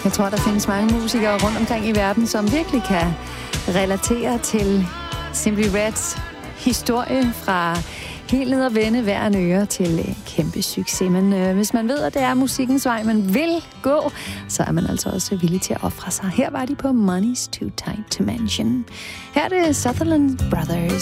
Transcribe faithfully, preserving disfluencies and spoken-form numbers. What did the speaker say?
Jeg tror, der findes mange musikere rundt omkring i verden, som virkelig kan relatere til Simply Reds historie fra helt ned og vende hver en øre til kæmpe succes. Men øh, hvis man ved, at det er musikkens vej, man vil gå, så er man altså også villig til at ofre sig. Her var de på Money's Too Tight to Mention. Her er det Sutherland Brothers.